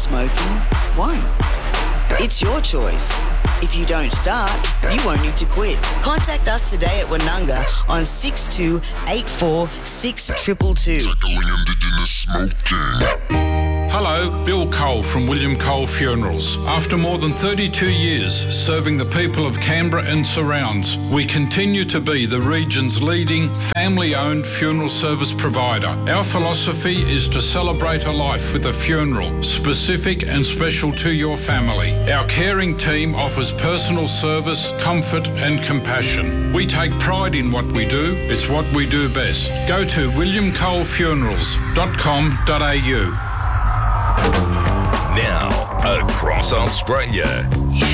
smoking won't. It's your choice. If you don't start, you won't need to quit. Contact us today at Wanunga on 6284 6222. Tackling Indigenous smoking. Hello, Bill Cole from William Cole Funerals. After more than 32 years serving the people of Canberra and surrounds, we continue to be the region's leading family-owned funeral service provider. Our philosophy is to celebrate a life with a funeral, specific and special to your family. Our caring team offers personal service, comfort and compassion. We take pride in what we do. It's what we do best. Go to williamcolefunerals.com.au. Now, across Australia.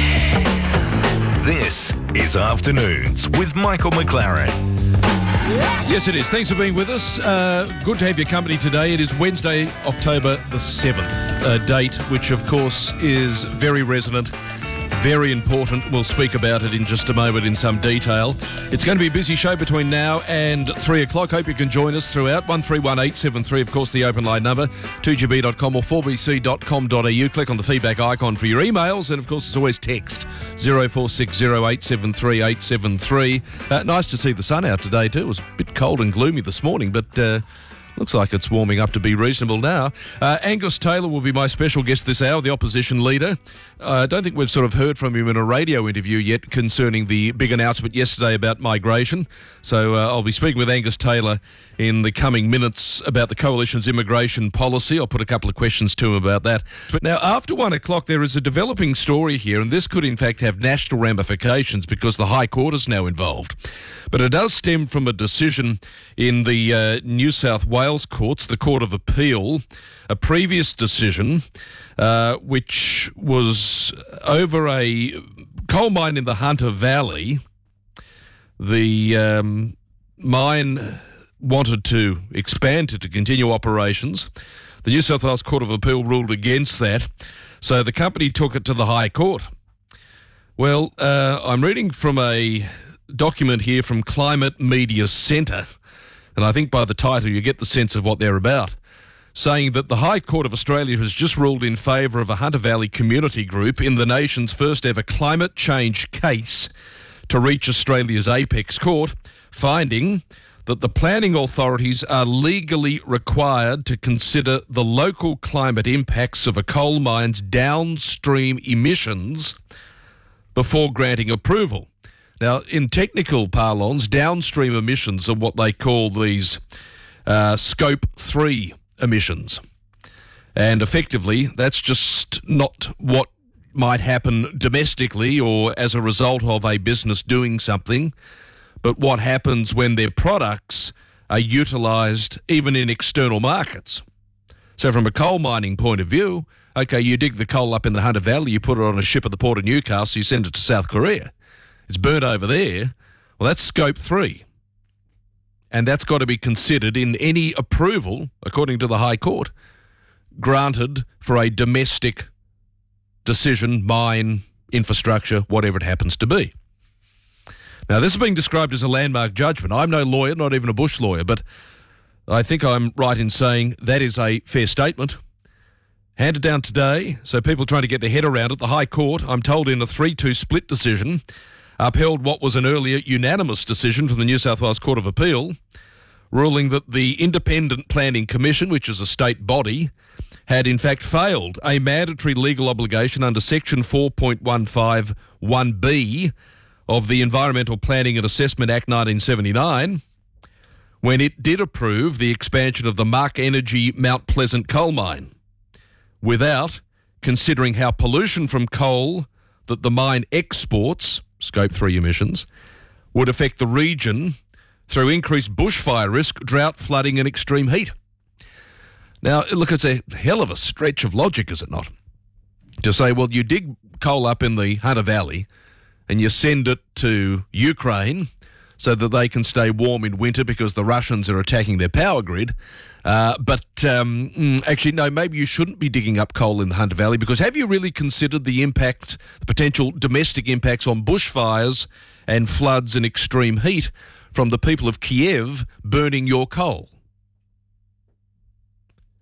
This is Afternoons with Michael McLaren. Yes, it is. Thanks for being with us. Good to have your company today. It is Wednesday, October the 7th, a date which, of course, is very resonant, very important. We'll speak about it in just a moment in some detail. It's going to be a busy show between now and 3 o'clock. Hope you can join us throughout. 131873, of course, the open line number, 2gb.com or 4bc.com.au. Click on the feedback icon for your emails. And, of course, it's always text 0460873873. Nice to see the sun out today, too. It was a bit cold and gloomy this morning, but looks like it's warming up to be reasonable now. Angus Taylor will be my special guest this hour, the opposition leader. I don't think we've sort of heard from him in a radio interview yet concerning the big announcement yesterday about migration. So I'll be speaking with Angus Taylor in the coming minutes about the Coalition's immigration policy. I'll put a couple of questions to him about that. But now, after 1 o'clock, there is a developing story here, and this could in fact have national ramifications because the High Court is now involved. But it does stem from a decision in the New South Wales courts, the Court of Appeal, a previous decision which was over a coal mine in the Hunter Valley. The mine wanted to expand to continue operations. The New South Wales Court of Appeal ruled against that, so the company took it to the High Court. Well, I'm reading from a document here from Climate Media Centre, and I think by the title you get the sense of what they're about, saying that the High Court of Australia has just ruled in favour of a Hunter Valley community group in the nation's first ever climate change case to reach Australia's apex court, finding that the planning authorities are legally required to consider the local climate impacts of a coal mine's downstream emissions before granting approval. Now, in technical parlance, downstream emissions are what they call these Scope 3 emissions. And effectively, that's just not what might happen domestically or as a result of a business doing something, but what happens when their products are utilised even in external markets. So from a coal mining point of view, okay, you dig the coal up in the Hunter Valley, you put it on a ship at the port of Newcastle, you send it to South Korea. It's burnt over there. Well, that's Scope 3. And that's got to be considered in any approval, according to the High Court, granted for a domestic decision, mine, infrastructure, whatever it happens to be. Now, this is being described as a landmark judgment. I'm no lawyer, not even a bush lawyer, but I think I'm right in saying that is a fair statement. Handed down today, so people trying to get their head around it. The High Court, I'm told in a 3-2 split decision, upheld what was an earlier unanimous decision from the New South Wales Court of Appeal, ruling that the Independent Planning Commission, which is a state body, had in fact failed a mandatory legal obligation under Section 4.151B of the Environmental Planning and Assessment Act 1979, when it did approve the expansion of the Mark Energy Mount Pleasant coal mine, without considering how pollution from coal that the mine exports, Scope 3 emissions, would affect the region through increased bushfire risk, drought, flooding and extreme heat. Now, look, it's a hell of a stretch of logic, is it not? To say, well, you dig coal up in the Hunter Valley and you send it to Ukraine so that they can stay warm in winter because the Russians are attacking their power grid. Actually, no, maybe you shouldn't be digging up coal in the Hunter Valley, because have you really considered the impact, the potential domestic impacts on bushfires and floods and extreme heat from the people of Kiev burning your coal?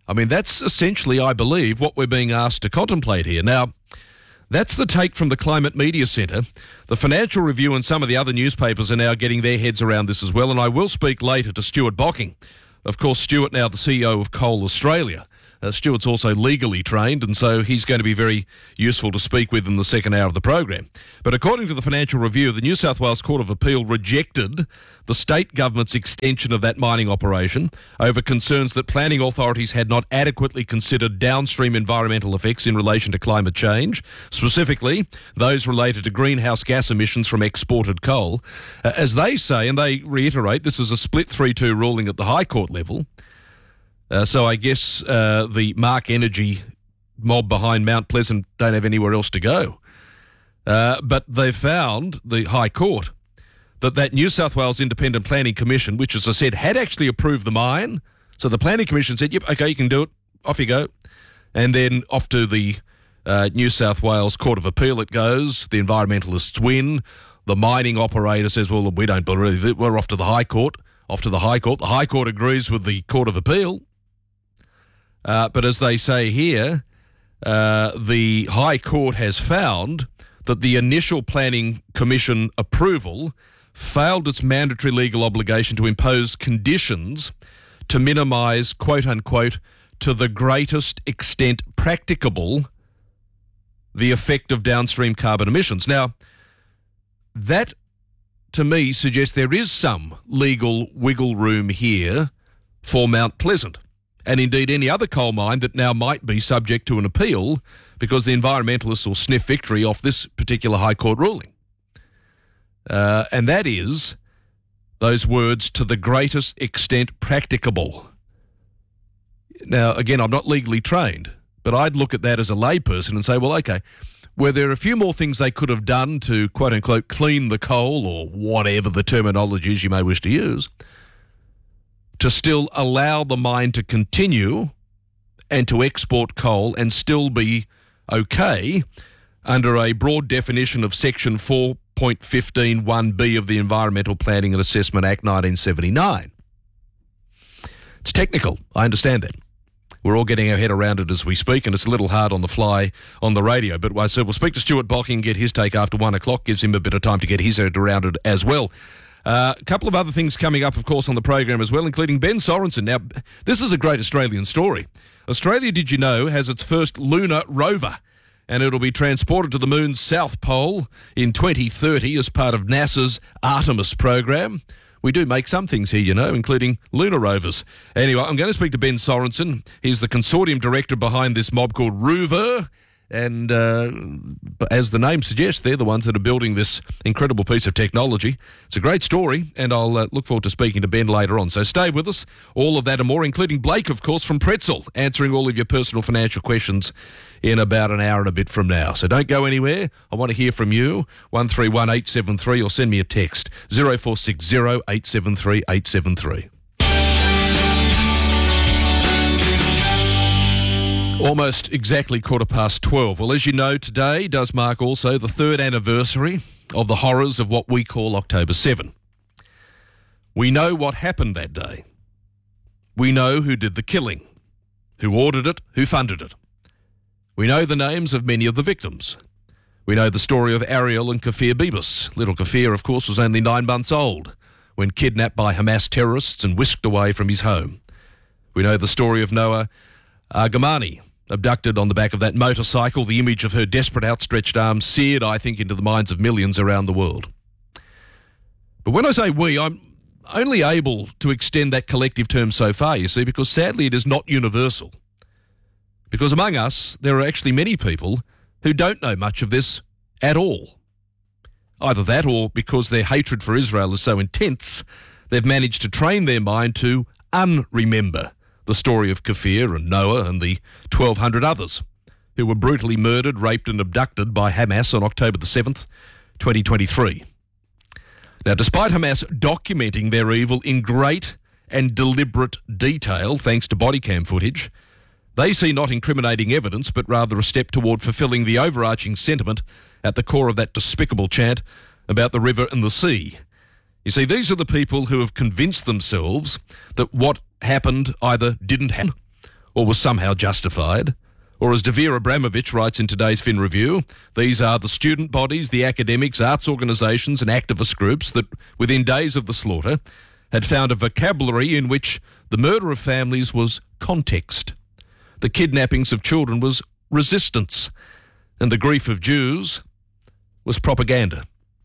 I mean, that's essentially, I believe, what we're being asked to contemplate here. Now, that's the take from the Climate Media Centre. The Financial Review and some of the other newspapers are now getting their heads around this as well, and I will speak later to Stuart Bocking. Of course, Stuart now the CEO of Coal Australia. Stuart's also legally trained, and so he's going to be very useful to speak with in the second hour of the program. But according to the Financial Review, the New South Wales Court of Appeal rejected the state government's extension of that mining operation over concerns that planning authorities had not adequately considered downstream environmental effects in relation to climate change, specifically those related to greenhouse gas emissions from exported coal. As they say, and they reiterate, this is a split 3-2 ruling at the High Court level. So I guess the Mark Energy mob behind Mount Pleasant don't have anywhere else to go. But they've found, the High Court, that New South Wales Independent Planning Commission, which, as I said, had actually approved the mine. So the Planning Commission said, yep, okay, you can do it. Off you go. And then off to the New South Wales Court of Appeal it goes. The environmentalists win. The mining operator says, well, we don't believe it. We're off to the High Court. Off to the High Court. The High Court agrees with the Court of Appeal. But as they say here, the High Court has found that the initial Planning Commission approval failed its mandatory legal obligation to impose conditions to minimise, quote-unquote, to the greatest extent practicable, the effect of downstream carbon emissions. Now, that, to me, suggests there is some legal wiggle room here for Mount Pleasant, and indeed any other coal mine that now might be subject to an appeal because the environmentalists will sniff victory off this particular High Court ruling. And that is those words, to the greatest extent practicable. Now, again, I'm not legally trained, but I'd look at that as a layperson and say, well, okay, were there a few more things they could have done to, quote-unquote, clean the coal, or whatever the terminology is you may wish to use, to still allow the mine to continue and to export coal and still be okay under a broad definition of Section 4.15(1)(b) of the Environmental Planning and Assessment Act 1979. It's technical, I understand that. We're all getting our head around it as we speak, and it's a little hard on the fly on the radio. But so we'll speak to Stuart Bocking and get his take after 1 o'clock, gives him a bit of time to get his head around it as well. A couple of other things coming up, of course, on the program as well, including Ben Sorensen. Now, this is a great Australian story. Australia, did you know, has its first lunar rover, and it'll be transported to the moon's south pole in 2030 as part of NASA's Artemis program. We do make some things here, you know, including lunar rovers. Anyway, I'm going to speak to Ben Sorensen. He's the consortium director behind this mob called Rover. And as the name suggests, they're the ones that are building this incredible piece of technology. It's a great story, and I'll look forward to speaking to Ben later on. So stay with us. All of that and more, including Blake, of course, from Pretzel, answering all of your personal financial questions in about an hour and a bit from now. So don't go anywhere. I want to hear from you. 131873, or send me a text, 0460 873 873. Almost exactly 12:15. Well, as you know, today does mark also the third anniversary of the horrors of what we call October 7. We know what happened that day. We know who did the killing, who ordered it, who funded it. We know the names of many of the victims. We know the story of Ariel and Kafir Bibas. Little Kafir, of course, was only 9 months old when kidnapped by Hamas terrorists and whisked away from his home. We know the story of Noah Argamani, abducted on the back of that motorcycle, the image of her desperate outstretched arms seared, I think, into the minds of millions around the world. But when I say we, I'm only able to extend that collective term so far, you see, because sadly it is not universal. Because among us, there are actually many people who don't know much of this at all. Either that, or because their hatred for Israel is so intense, they've managed to train their mind to unremember the story of Kafir and Noah and the 1,200 others who were brutally murdered, raped and abducted by Hamas on October the 7th, 2023. Now, despite Hamas documenting their evil in great and deliberate detail, thanks to body cam footage, they see not incriminating evidence, but rather a step toward fulfilling the overarching sentiment at the core of that despicable chant about the river and the sea. You see, these are the people who have convinced themselves that what happened either didn't happen or was somehow justified. Or as Devere Abramovich writes in today's Fin Review, these are the student bodies, the academics, arts organisations and activist groups that, within days of the slaughter, had found a vocabulary in which the murder of families was context, the kidnappings of children was resistance, and the grief of Jews was propaganda.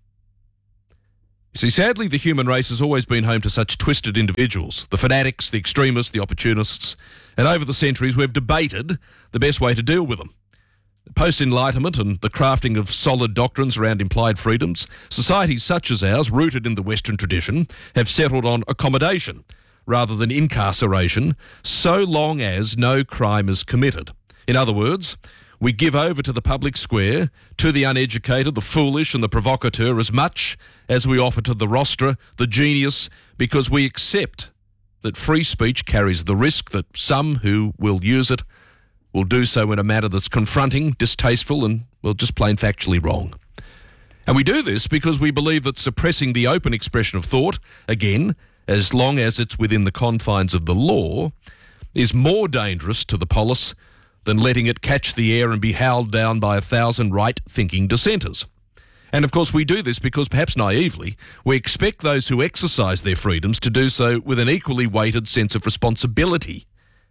You see, sadly, the human race has always been home to such twisted individuals, the fanatics, the extremists, the opportunists, and over the centuries we've debated the best way to deal with them. Post-Enlightenment and the crafting of solid doctrines around implied freedoms, societies such as ours, rooted in the Western tradition, have settled on accommodation rather than incarceration, so long as no crime is committed. In other words, we give over to the public square, to the uneducated, the foolish and the provocateur as much as we offer to the rostra, the genius, because we accept that free speech carries the risk that some who will use it will do so in a manner that's confronting, distasteful and, well, just plain factually wrong. And we do this because we believe that suppressing the open expression of thought, again, as long as it's within the confines of the law, is more dangerous to the polis than letting it catch the air and be howled down by 1,000 right-thinking dissenters. And of course we do this because, perhaps naively, we expect those who exercise their freedoms to do so with an equally weighted sense of responsibility.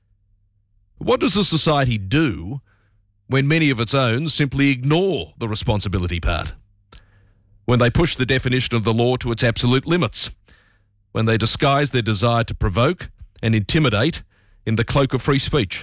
What does a society do when many of its own simply ignore the responsibility part? When they push the definition of the law to its absolute limits? When they disguise their desire to provoke and intimidate in the cloak of free speech?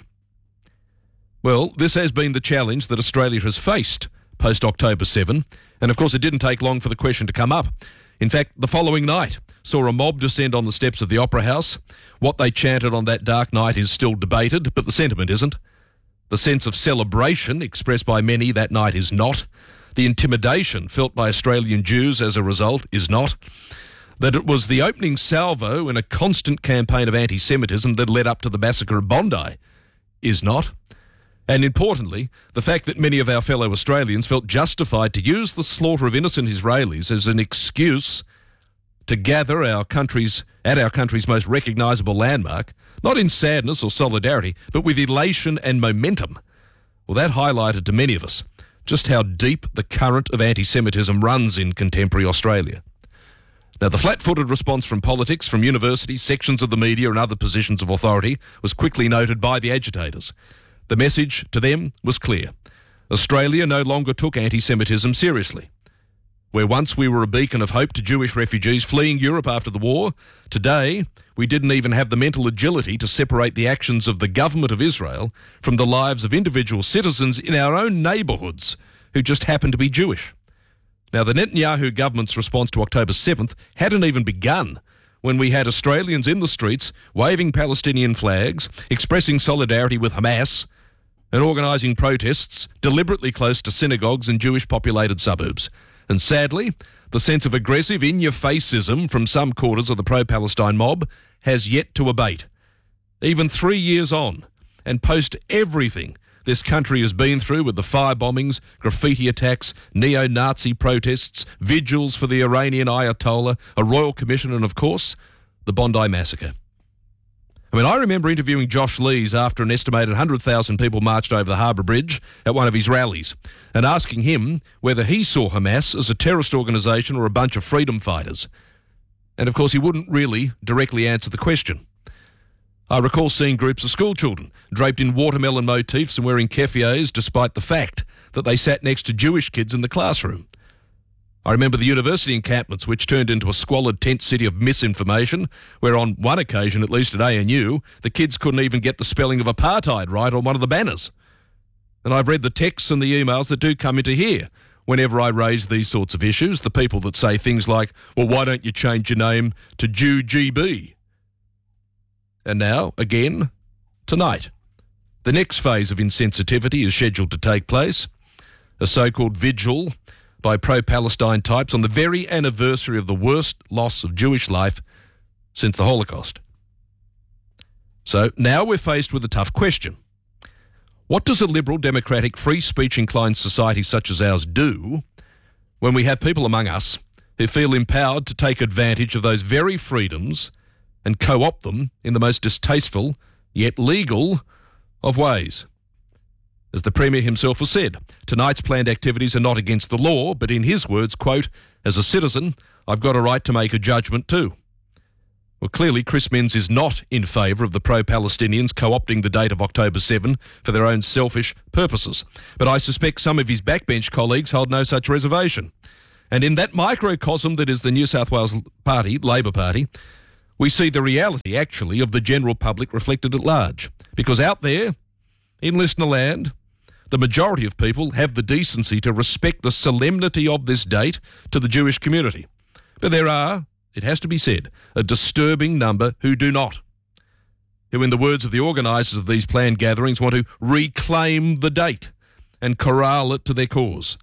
Well, this has been the challenge that Australia has faced post-October 7, and of course it didn't take long for the question to come up. In fact, the following night saw a mob descend on the steps of the Opera House. What they chanted on that dark night is still debated, but the sentiment isn't. The sense of celebration expressed by many that night is not. The intimidation felt by Australian Jews as a result is not. That it was the opening salvo in a constant campaign of anti-Semitism that led up to the massacre of Bondi is not. And importantly, the fact that many of our fellow Australians felt justified to use the slaughter of innocent Israelis as an excuse to gather at our country's most recognisable landmark, not in sadness or solidarity, but with elation and momentum. Well, that highlighted to many of us just how deep the current of anti-Semitism runs in contemporary Australia. Now, the flat-footed response from politics, from universities, sections of the media and other positions of authority was quickly noted by the agitators. The message to them was clear. Australia no longer took anti-Semitism seriously. Where once we were a beacon of hope to Jewish refugees fleeing Europe after the war, today we didn't even have the mental agility to separate the actions of the government of Israel from the lives of individual citizens in our own neighbourhoods who just happened to be Jewish. Now, the Netanyahu government's response to October 7th hadn't even begun when we had Australians in the streets waving Palestinian flags, expressing solidarity with Hamas, and organising protests deliberately close to synagogues and Jewish-populated suburbs. And sadly, the sense of aggressive in-your-faceism from some quarters of the pro-Palestine mob has yet to abate. Even 3 years on, and post everything this country has been through with the firebombings, graffiti attacks, neo-Nazi protests, vigils for the Iranian Ayatollah, a royal commission, and of course, the Bondi massacre. I remember interviewing Josh Lees after an estimated 100,000 people marched over the Harbour Bridge at one of his rallies and asking him whether he saw Hamas as a terrorist organisation or a bunch of freedom fighters. And of course, he wouldn't really directly answer the question. I recall seeing groups of school children draped in watermelon motifs and wearing keffiyehs despite the fact that they sat next to Jewish kids in the classroom. I remember the university encampments, which turned into a squalid tent city of misinformation, where on one occasion, at least at ANU, the kids couldn't even get the spelling of apartheid right on one of the banners. And I've read the texts and the emails that do come into here whenever I raise these sorts of issues, the people that say things like, well, why don't you change your name to Jew GB? And now, again, tonight, the next phase of insensitivity is scheduled to take place, a so-called vigil by pro-Palestine types on the very anniversary of the worst loss of Jewish life since the Holocaust. So now we're faced with a tough question. What does a liberal, democratic, free speech-inclined society such as ours do when we have people among us who feel empowered to take advantage of those very freedoms and co-opt them in the most distasteful, yet legal, of ways. As the Premier himself has said, tonight's planned activities are not against the law, but in his words, quote, as a citizen, I've got a right to make a judgment too. Well, clearly Chris Minns is not in favour of the pro-Palestinians co-opting the date of October 7 for their own selfish purposes. But I suspect some of his backbench colleagues hold no such reservation. And in that microcosm that is the New South Wales Party, Labor Party, we see the reality, actually, of the general public reflected at large. Because out there, in listener land, the majority of people have the decency to respect the solemnity of this date to the Jewish community. But there are, it has to be said, a disturbing number who do not, who, in the words of the organisers of these planned gatherings, want to reclaim the date and corral it to their cause.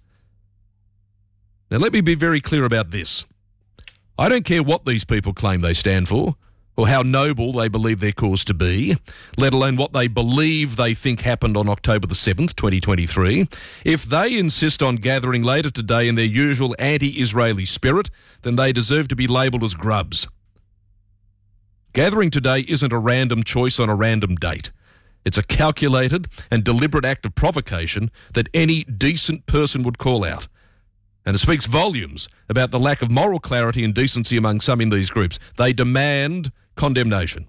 Now, let me be very clear about this. I don't care what these people claim they stand for, or how noble they believe their cause to be, let alone what they believe they think happened on October the 7th, 2023. If they insist on gathering later today in their usual anti-Israeli spirit, then they deserve to be labelled as grubs. Gathering today isn't a random choice on a random date. It's a calculated and deliberate act of provocation that any decent person would call out. And it speaks volumes about the lack of moral clarity and decency among some in these groups. They demand condemnation.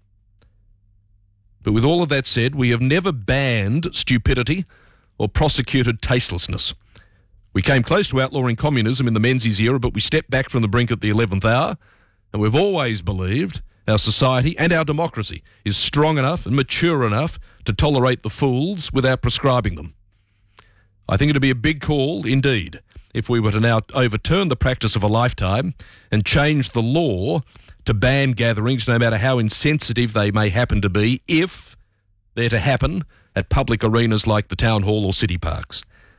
But with all of that said, we have never banned stupidity or prosecuted tastelessness. We came close to outlawing communism in the Menzies era, but we stepped back from the brink at the 11th hour, and we've always believed our society and our democracy is strong enough and mature enough to tolerate the fools without prescribing them. I think it would be a big call indeed if we were to now overturn the practice of a lifetime and change the law to ban gatherings, no matter how insensitive they may happen to be, if they're to happen at public arenas like the town hall or city parks.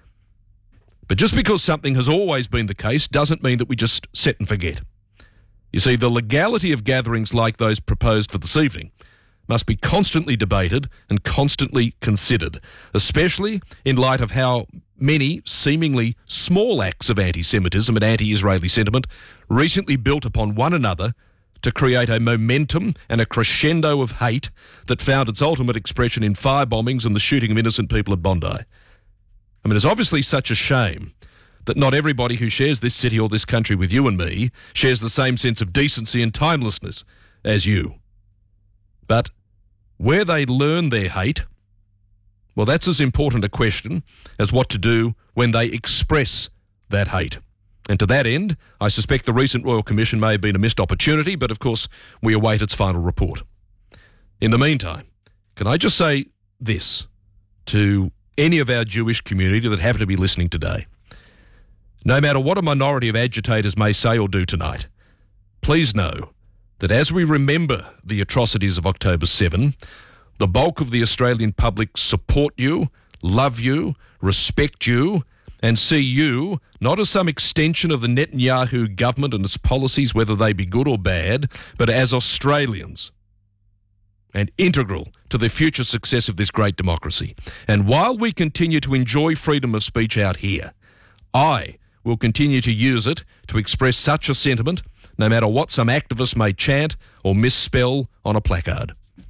But just because something has always been the case doesn't mean that we just set and forget. You see, the legality of gatherings like those proposed for this evening must be constantly debated and constantly considered, especially in light of how many seemingly small acts of anti-Semitism and anti-Israeli sentiment recently built upon one another to create a momentum and a crescendo of hate that found its ultimate expression in firebombings and the shooting of innocent people at Bondi. I mean, it's obviously such a shame that not everybody who shares this city or this country with you and me shares the same sense of decency and timelessness as you. But where they learn their hate, well, that's as important a question as what to do when they express that hate. And to that end, I suspect the recent Royal Commission may have been a missed opportunity, but of course we await its final report. In the meantime, can I just say this to any of our Jewish community that happen to be listening today? No matter what a minority of agitators may say or do tonight, please know that as we remember the atrocities of October 7, the bulk of the Australian public support you, love you, respect you, and see you not as some extension of the Netanyahu government and its policies, whether they be good or bad, but as Australians and integral to the future success of this great democracy. And while we continue to enjoy freedom of speech out here, I will continue to use it to express such a sentiment, no matter what some activists may chant or misspell on a placard.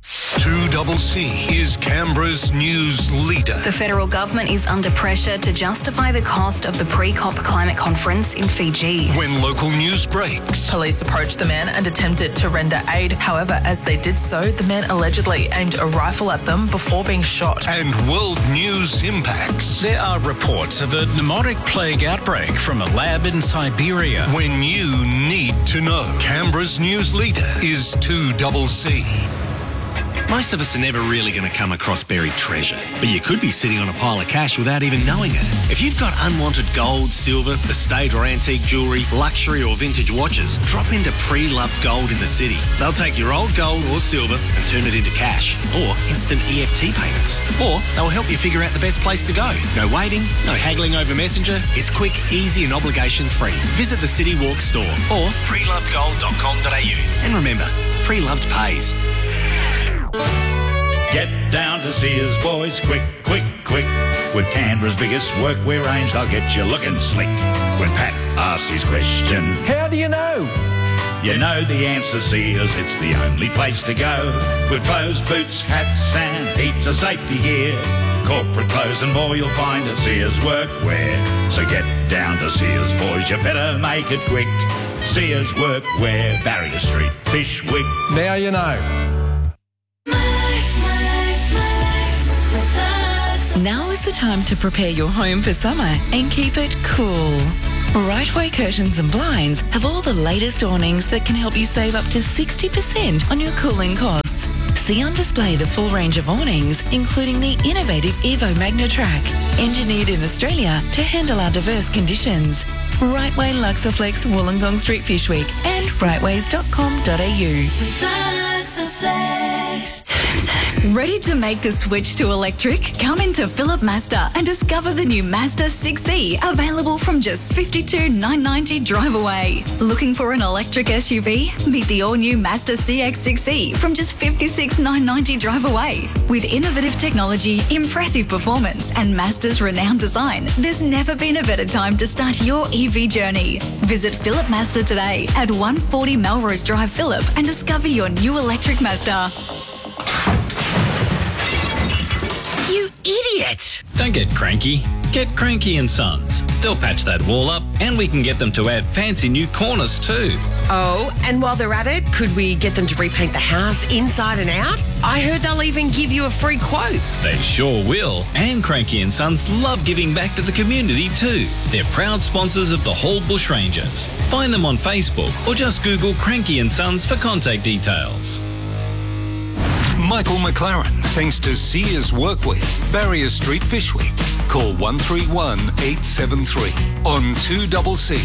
2CC is Canberra's news leader. The federal government is under pressure to justify the cost of the pre-COP climate conference in Fiji. When local news breaks. Police approached the man and attempted to render aid. However, as they did so, the man allegedly aimed a rifle at them before being shot. And world news impacts. There are reports of a pneumotic plague outbreak from a lab in Siberia. When you need to know. Canberra's news leader is 2CC. Most of us are never really going to come across buried treasure, but you could be sitting on a pile of cash without even knowing it. If you've got unwanted gold, silver, estate or antique jewellery, luxury or vintage watches, drop into Pre-Loved Gold in the city. They'll take your old gold or silver and turn it into cash, or instant EFT payments. Or they'll help you figure out the best place to go. No waiting, no haggling over Messenger. It's quick, easy and obligation-free. Visit the City Walk store or prelovedgold.com.au. And remember, Pre-Loved pays. Get down to Sears, boys, quick, quick, quick. With Canberra's biggest workwear range, they'll get you looking slick. When Pat asks his question, how do you know? You know the answer, Sears, it's the only place to go. With clothes, boots, hats and heaps of safety gear. Corporate clothes and more you'll find at Sears Workwear. So get down to Sears, boys, you better make it quick. Sears Workwear, Barrier Street, Fishwick. Now you know. Now is the time to prepare your home for summer and keep it cool. Rightway Curtains and Blinds have all the latest awnings that can help you save up to 60% on your cooling costs. See on display the full range of awnings, including the innovative Evo MagnaTrack, engineered in Australia to handle our diverse conditions. Rightway Luxaflex, Wollongong Street, Fishwick, and rightways.com.au. Ready to make the switch to electric? Come into Philip Mazda and discover the new Mazda 6e, available from just $52,990 drive away. Looking for an electric SUV? Meet the all-new Mazda CX-6e from just $56,990 drive away. With innovative technology, impressive performance, and Mazda's renowned design, there's never been a better time to start your EV journey. Visit Philip Mazda today at 140 Melrose Drive, Phillip, and discover your new electric Mazda. You idiot! Don't get cranky. Get Cranky and Sons. They'll patch that wall up and we can get them to add fancy new corners too. Oh, and while they're at it, could we get them to repaint the house inside and out? I heard they'll even give you a free quote. They sure will. And Cranky and Sons love giving back to the community too. They're proud sponsors of the Hall Bushrangers. Find them on Facebook or just Google Cranky and Sons for contact details. Michael McLaren, thanks to Sears Workwear, Barrier Street, Fishwick. Call 131 873 on 2CC.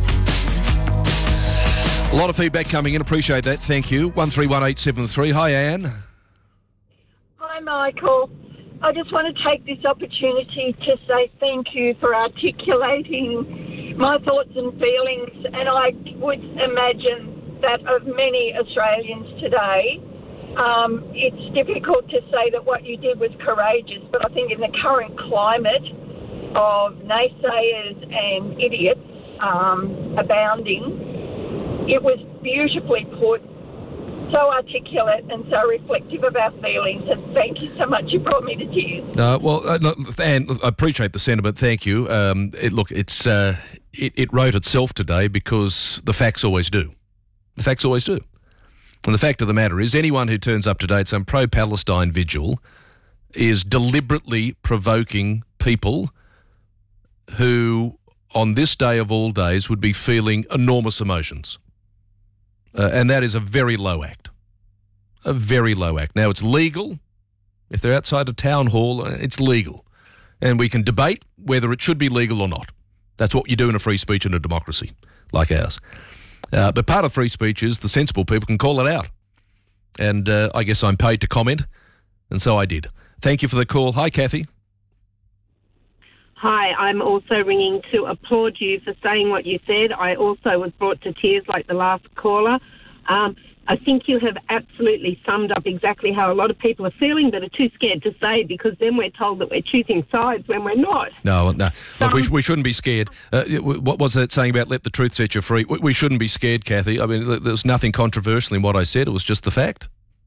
A lot of feedback coming in. Appreciate that. Thank you. 131873. Hi, Anne. Hi, Michael. I just want to take this opportunity to say thank you for articulating my thoughts and feelings. And I would imagine that of many Australians today. It's difficult to say that what you did was courageous, but I think in the current climate of naysayers and idiots abounding, it was beautifully put, so articulate and so reflective of our feelings. And thank you so much. You brought me to tears. Anne, I appreciate the sentiment. Thank you. It wrote itself today because the facts always do. The facts always do. And the fact of the matter is, anyone who turns up today at some pro-Palestine vigil is deliberately provoking people who, on this day of all days, would be feeling enormous emotions. And that is a very low act. A very low act. Now, it's legal. If they're outside a town hall, it's legal. And we can debate whether it should be legal or not. That's what you do in a free speech and a democracy like ours. But part of free speech is the sensible people can call it out. And I guess I'm paid to comment, and so I did. Thank you for the call. Hi, Kathy. Hi, I'm also ringing to applaud you for saying what you said. I also was brought to tears like the last caller. I think you have absolutely summed up exactly how a lot of people are feeling but are too scared to say, because then we're told that we're choosing sides when we're not. No. Look, we shouldn't be scared. What was that saying about let the truth set you free? We shouldn't be scared, Kathy. I mean, there was nothing controversial in what I said. It was just the fact.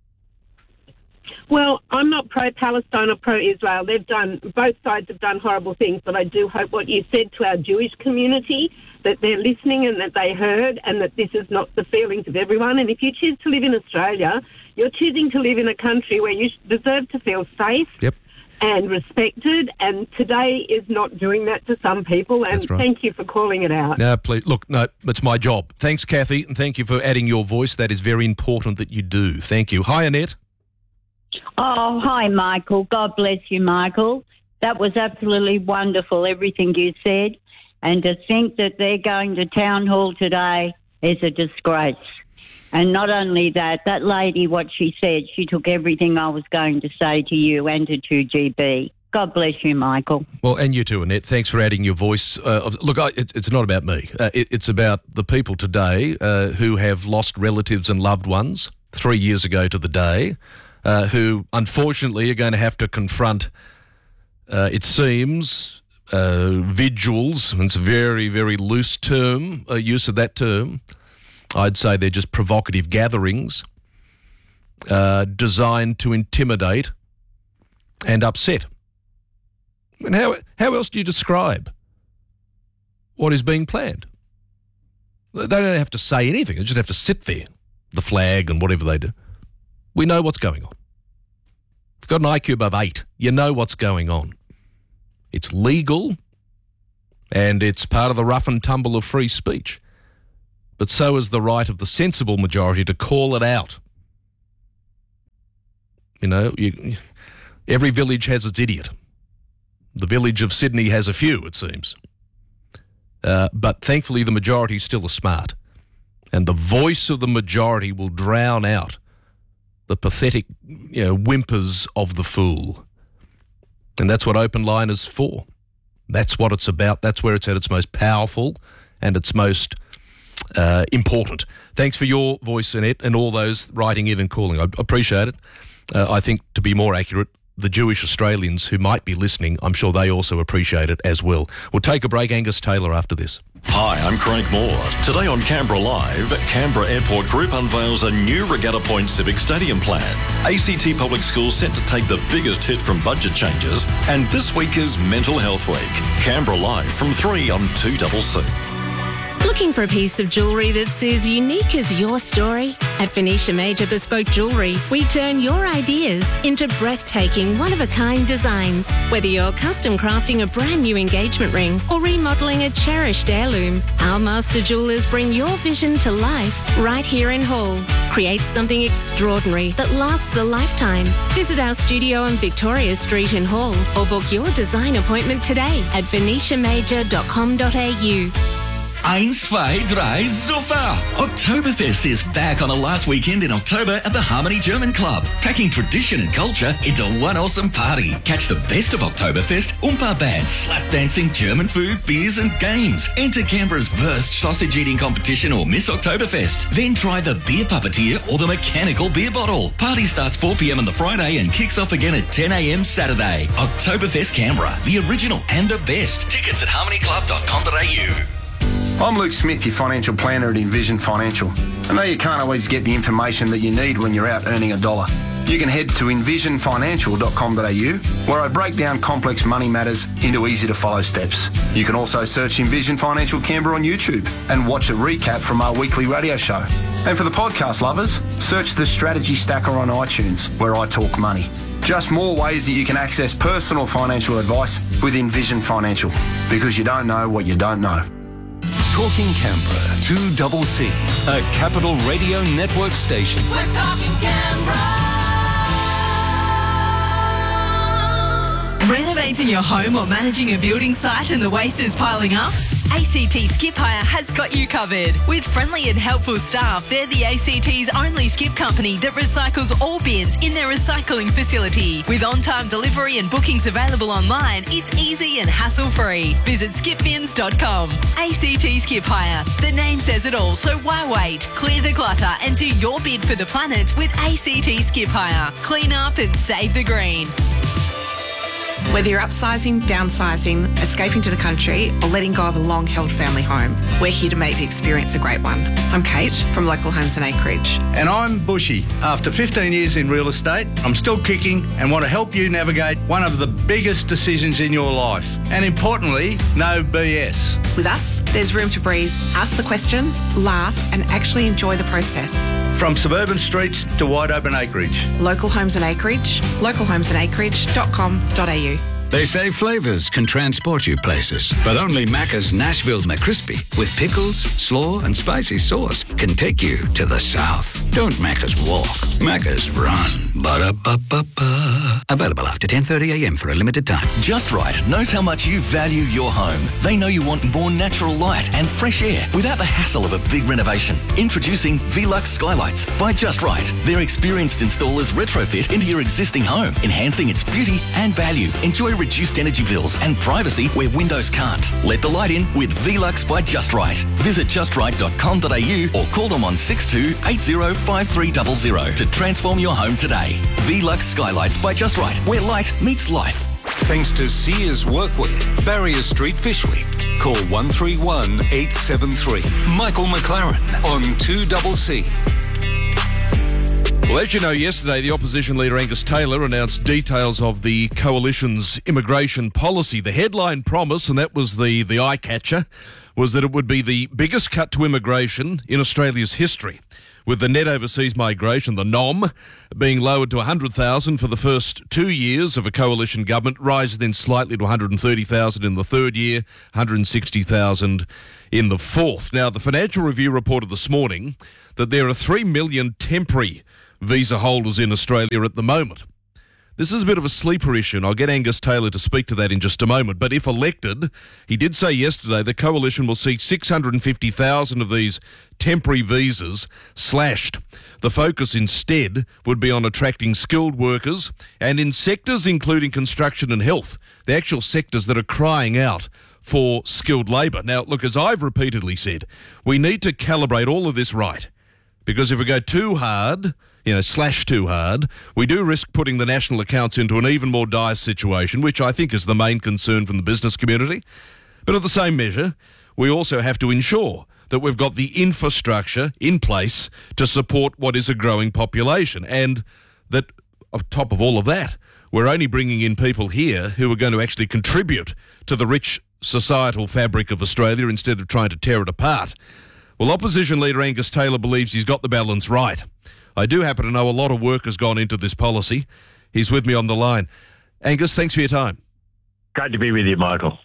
Well, I'm not pro-Palestine or pro-Israel. Both sides have done horrible things, but I do hope what you said to our Jewish community, that they're listening and that they heard, and that this is not the feelings of everyone. And if you choose to live in Australia, you're choosing to live in a country where you deserve to feel safe and respected, and today is not doing that to some people, and thank you for calling it out. No, please. Look, no, it's my job. Thanks, Kathy, and thank you for adding your voice. That is very important that you do. Thank you. Hi, Annette. Oh, hi, Michael. God bless you, Michael. That was absolutely wonderful, everything you said. And to think that they're going to Town Hall today is a disgrace. And not only that, that lady, what she said, she took everything I was going to say to you and to 2GB. God bless you, Michael. Well, and you too, Annette. Thanks for adding your voice. Look, it's not about me. It's about the people today who have lost relatives and loved ones 3 years ago to the day, who unfortunately are going to have to confront, it seems, vigils, and it's a very, very loose term, use of that term, I'd say they're just provocative gatherings designed to intimidate and upset. And how else do you describe what is being planned? They don't have to say anything. They just have to sit there, the flag and whatever they do. We know what's going on. If you've got an IQ above 8, you know what's going on. It's legal and it's part of the rough and tumble of free speech. But so is the right of the sensible majority to call it out. You know, every village has its idiot. The village of Sydney has a few, it seems. But thankfully the majority still are smart. And the voice of the majority will drown out the pathetic, whimpers of the fool. And that's what Open Line is for. That's what it's about. That's where it's at its most powerful and its most important. Thanks for your voice, Annette, and all those writing in and calling. I appreciate it. I think, to be more accurate, the Jewish Australians who might be listening, I'm sure they also appreciate it as well. We'll take a break. Angus Taylor after this. Hi, I'm Craig Moore. Today on Canberra Live, Canberra Airport Group unveils a new Regatta Point Civic Stadium plan. ACT Public Schools set to take the biggest hit from budget changes, and this week is Mental Health Week. Canberra Live from 3 on 2CC. Looking for a piece of jewellery that's as unique as your story? At Venetia Major Bespoke Jewellery, we turn your ideas into breathtaking, one-of-a-kind designs. Whether you're custom crafting a brand new engagement ring or remodelling a cherished heirloom, our master jewellers bring your vision to life right here in Hull. Create something extraordinary that lasts a lifetime. Visit our studio on Victoria Street in Hull or book your design appointment today at venetiamajor.com.au. 1, 2, 3, super! Oktoberfest is back on the last weekend in October at the Harmony German Club, packing tradition and culture into one awesome party. Catch the best of Oktoberfest, Oompa bands, slap dancing, German food, beers and games. Enter Canberra's Wurst sausage eating competition or Miss Oktoberfest. Then try the beer puppeteer or the mechanical beer bottle. Party starts 4 p.m. on the Friday and kicks off again at 10 a.m. Saturday. Oktoberfest Canberra, the original and the best. Tickets at harmonyclub.com.au. I'm Luke Smith, your financial planner at Envision Financial. I know you can't always get the information that you need when you're out earning a dollar. You can head to envisionfinancial.com.au, where I break down complex money matters into easy-to-follow steps. You can also search Envision Financial Canberra on YouTube and watch a recap from our weekly radio show. And for the podcast lovers, search the Strategy Stacker on iTunes, where I talk money. Just more ways that you can access personal financial advice with Envision Financial, because you don't know what you don't know. Talking Canberra, 2CC, a Capital Radio Network station. We're talking Canberra. Renovating your home or managing a building site and the waste is piling up? ACT Skip Hire has got you covered. With friendly and helpful staff, they're the ACT's only skip company that recycles all bins in their recycling facility. With on-time delivery and bookings available online, it's easy and hassle-free. Visit skipbins.com. ACT Skip Hire. The name says it all, so why wait? Clear the clutter and do your bid for the planet with ACT Skip Hire. Clean up and save the green. Whether you're upsizing, downsizing, escaping to the country, or letting go of a long-held family home, we're here to make the experience a great one. I'm Kate from Local Homes and Acreage. And I'm Bushy. After 15 years in real estate, I'm still kicking and want to help you navigate one of the biggest decisions in your life. And importantly, no BS. With us, there's room to breathe, ask the questions, laugh, and actually enjoy the process. From suburban streets to wide open acreage. Local Homes and Acreage, localhomesandacreage.com.au. They say flavours can transport you places, but only Macca's Nashville McCrispy with pickles, slaw and spicy sauce can take you to the south. Don't Macca's walk, Macca's run. Ba-da-ba-ba-ba. Available after 10:30am for a limited time. Just Right knows how much you value your home. They know you want more natural light and fresh air without the hassle of a big renovation. Introducing Velux Skylights by Just Right. Their experienced installers retrofit into your existing home, enhancing its beauty and value. Enjoy reduced energy bills and privacy where windows can't. Let the light in with Velux by Just Right. Visit justright.com.au or call them on 62805300 to transform your home today. Velux Skylights by Just Right, where light meets life. Thanks to Sears Workwear, Barrier Street Fish Week. Call 131 873. Michael McLaren on 2CC. Well, as you know, yesterday the opposition leader Angus Taylor announced details of the coalition's immigration policy. The headline promise, and that was the eye-catcher, was that it would be the biggest cut to immigration in Australia's history, with the net overseas migration, the NOM, being lowered to 100,000 for the first 2 years of a coalition government, rising then slightly to 130,000 in the third year, 160,000 in the fourth. Now, the Financial Review reported this morning that there are 3 million temporary visa holders in Australia at the moment. This is a bit of a sleeper issue, and I'll get Angus Taylor to speak to that in just a moment. But if elected, he did say yesterday the coalition will see 650,000 of these temporary visas slashed. The focus instead would be on attracting skilled workers and in sectors including construction and health, the actual sectors that are crying out for skilled labour. Now, look, as I've repeatedly said, we need to calibrate all of this right, because if we go too hard, slash too hard, we do risk putting the national accounts into an even more dire situation, which I think is the main concern from the business community. But at the same measure, we also have to ensure that we've got the infrastructure in place to support what is a growing population, and that on top of all of that, we're only bringing in people here who are going to actually contribute to the rich societal fabric of Australia instead of trying to tear it apart. Well, opposition leader Angus Taylor believes he's got the balance right. I do happen to know a lot of work has gone into this policy. He's with me on the line. Angus, thanks for your time. Great to be with you, Michael.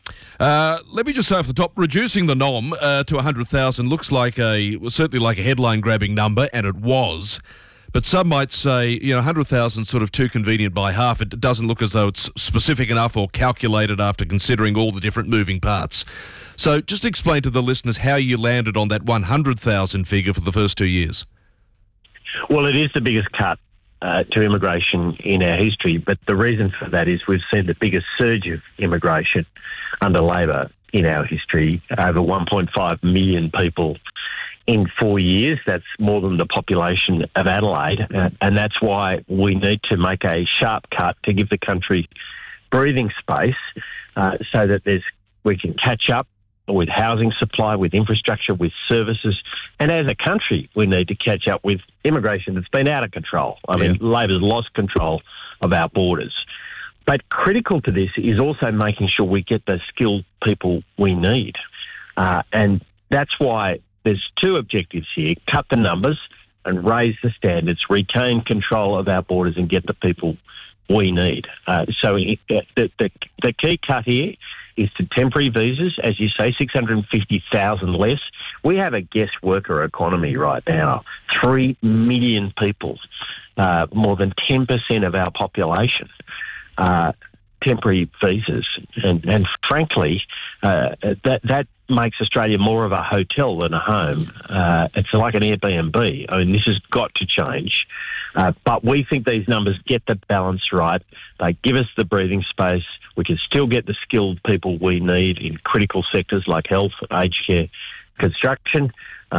Let me just say off the top, reducing the NOM to 100,000 looks certainly like a headline-grabbing number, and it was. But some might say, 100,000 is sort of too convenient by half. It doesn't look as though it's specific enough or calculated after considering all the different moving parts. So just explain to the listeners how you landed on that 100,000 figure for the first 2 years. Well, it is the biggest cut to immigration in our history, but the reason for that is we've seen the biggest surge of immigration under Labor in our history, over 1.5 million people in 4 years. That's more than the population of Adelaide, and that's why we need to make a sharp cut to give the country breathing space so that we can catch up with housing supply, with infrastructure, with services. And as a country, we need to catch up with immigration that's been out of control. I mean, Labor's lost control of our borders. But critical to this is also making sure we get the skilled people we need. And that's why there's two objectives here: cut the numbers and raise the standards, retain control of our borders and get the people we need. So the key cut here is to temporary visas, as you say, 650,000 less. We have a guest worker economy right now, 3 million people, more than 10% of our population, temporary visas. And frankly, that makes Australia more of a hotel than a home. It's like an Airbnb. I mean, this has got to change. But we think these numbers get the balance right. They give us the breathing space. We can still get the skilled people we need in critical sectors like health, aged care, construction,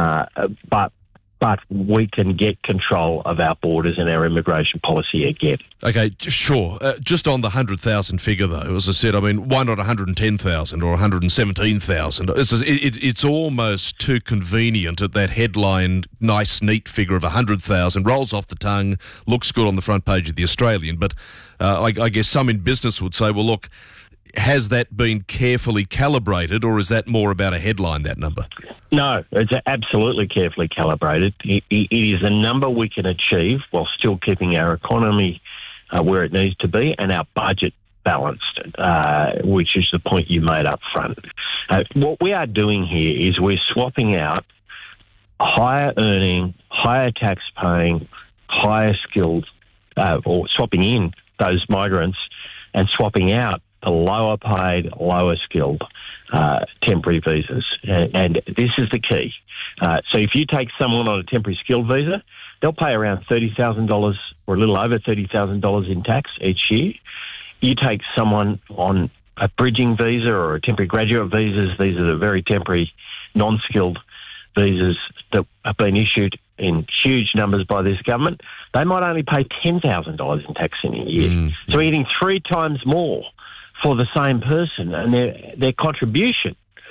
but we can get control of our borders and our immigration policy again. Okay, sure. Just on the 100,000 figure, though, as I said, I mean, why not 110,000 or 117,000? It's almost too convenient at that headline, nice, neat figure of 100,000. Rolls off the tongue, looks good on the front page of The Australian. But I guess some in business would say, well, look, has that been carefully calibrated, or is that more about a headline, that number? No, it's absolutely carefully calibrated. It is a number we can achieve while still keeping our economy where it needs to be and our budget balanced, which is the point you made up front. What we are doing here is we're swapping out higher earning, higher tax paying, higher skilled, or swapping in those migrants and swapping out the lower paid, lower skilled temporary visas. And this is the key. So if you take someone on a temporary skilled visa, they'll pay around $30,000 or a little over $30,000 in tax each year. You take someone on a bridging visa or a temporary graduate visas, these are the very temporary non-skilled visas that have been issued in huge numbers by this government, they might only pay $10,000 in tax in a year. So we're getting 3 times more for the same person, and their contribution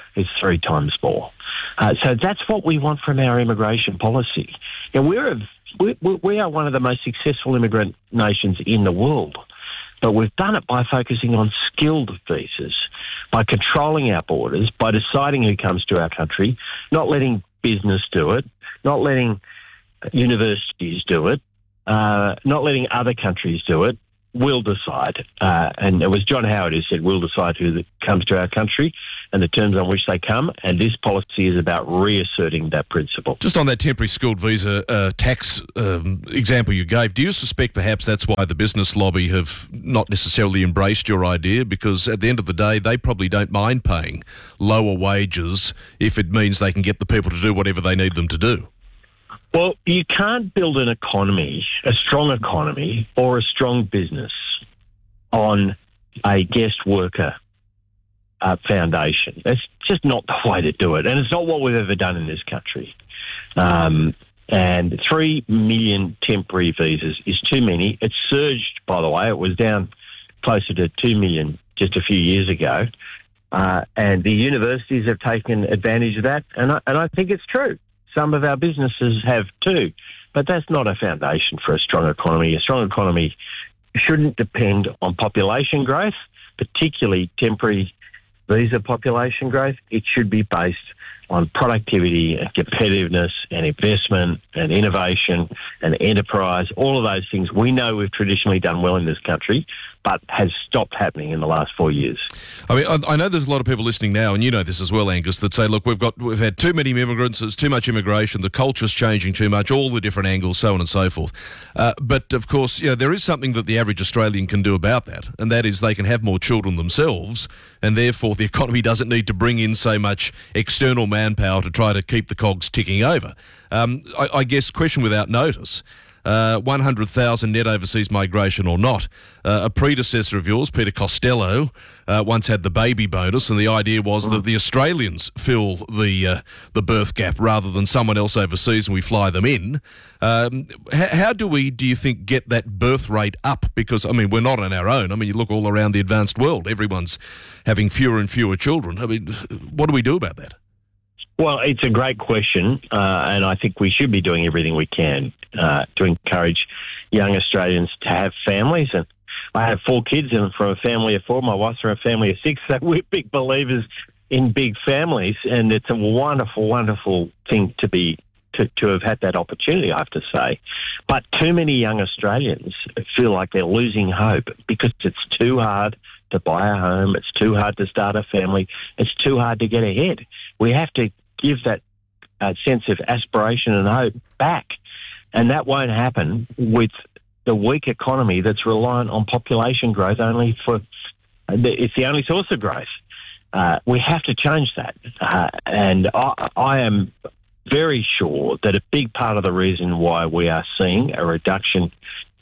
is 3 times more. So that's what we want from our immigration policy. And we are one of the most successful immigrant nations in the world, but we've done it by focusing on skilled visas, by controlling our borders, by deciding who comes to our country, not letting business do it, not letting universities do it, not letting other countries do it. We'll decide. And it was John Howard who said, we'll decide who comes to our country and the terms on which they come. And this policy is about reasserting that principle. Just on that temporary skilled visa tax example you gave, do you suspect perhaps that's why the business lobby have not necessarily embraced your idea? Because at the end of the day, they probably don't mind paying lower wages if it means they can get the people to do whatever they need them to do. Well, you can't build an economy, a strong economy or a strong business on a guest worker foundation. That's just not the way to do it. And it's not what we've ever done in this country. And 3 million temporary visas is too many. It surged, by the way. It was down closer to 2 million just a few years ago. And the universities have taken advantage of that. And I think it's true. Some of our businesses have too, but that's not a foundation for a strong economy. A strong economy shouldn't depend on population growth, particularly temporary visa population growth. It should be based on productivity and competitiveness and investment and innovation and enterprise, all of those things we know we've traditionally done well in this country, but has stopped happening in the last 4 years. I mean, I know there's a lot of people listening now, and you know this as well, Angus, that say, look, we've had too many immigrants, there's too much immigration, the culture's changing too much, all the different angles, so on and so forth. But of course, there is something that the average Australian can do about that, and that is they can have more children themselves, and therefore the economy doesn't need to bring in so much external manpower to try to keep the cogs ticking over. I guess, question without notice, 100,000 net overseas migration or not. A predecessor of yours, Peter Costello, once had the baby bonus, and the idea was that the Australians fill the birth gap rather than someone else overseas and we fly them in. How do you think, get that birth rate up? Because, I mean, we're not on our own. I mean, you look all around the advanced world, everyone's having fewer and fewer children. I mean, what do we do about that? Well, it's a great question, and I think we should be doing everything we can to encourage young Australians to have families. And I have 4 kids, and from a family of 4, my wife's from a family of 6, so we're big believers in big families, and it's a wonderful, wonderful thing to have had that opportunity, I have to say. But too many young Australians feel like they're losing hope because it's too hard to buy a home, it's too hard to start a family, it's too hard to get ahead. We have to give that sense of aspiration and hope back. And that won't happen with the weak economy that's reliant on population growth it's the only source of growth. We have to change that. And I am very sure that a big part of the reason why we are seeing a reduction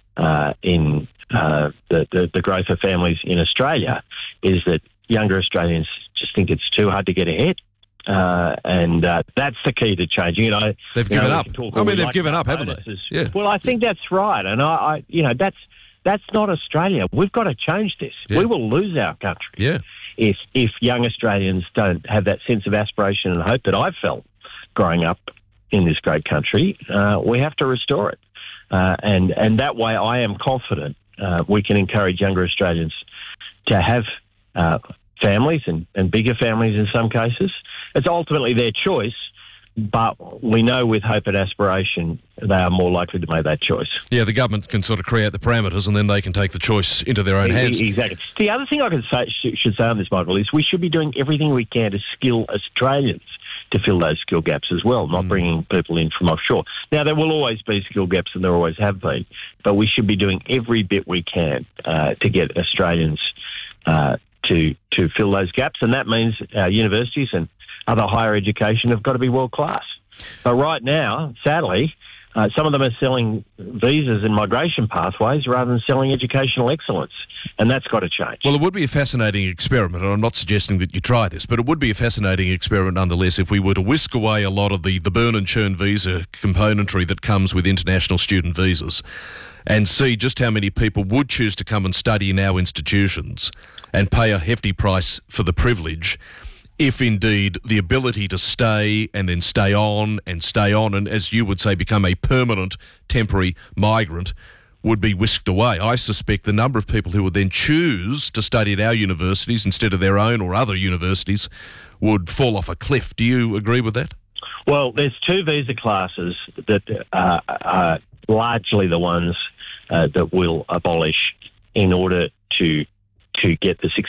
in the growth of families in Australia is that younger Australians just think it's too hard to get ahead. And that's the key to changing it. They've given up. I mean, they've given up, haven't they? Yeah. Well, I think that's right. And that's not Australia. We've got to change this. Yeah. We will lose our country if young Australians don't have that sense of aspiration and hope that I've felt growing up in this great country. We have to restore it. And that way I am confident we can encourage younger Australians to have families and bigger families in some cases. It's ultimately their choice, but we know with hope and aspiration they are more likely to make that choice. Yeah, the government can sort of create the parameters and then they can take the choice into their own hands. Exactly. The other thing I should say on this, Michael, is we should be doing everything we can to skill Australians to fill those skill gaps as well, not bringing people in from offshore. Now, there will always be skill gaps, and there always have been, but we should be doing every bit we can to get Australians to fill those gaps, and that means universities and other higher education have got to be world class. But right now, sadly, some of them are selling visas and migration pathways rather than selling educational excellence, and that's got to change. Well, it would be a fascinating experiment, and I'm not suggesting that you try this, but it would be a fascinating experiment nonetheless if we were to whisk away a lot of the burn and churn visa componentry that comes with international student visas and see just how many people would choose to come and study in our institutions and pay a hefty price for the privilege if indeed the ability to stay and then stay on, and as you would say, become a permanent temporary migrant would be whisked away. I suspect the number of people who would then choose to study at our universities instead of their own or other universities would fall off a cliff. Do you agree with that? Well, there's two visa classes that are largely the ones that we'll abolish in order to get the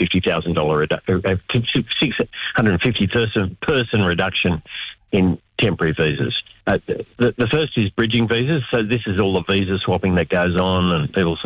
$650,000 person reduction in temporary visas. The first is bridging visas. So this is all the visa swapping that goes on, and people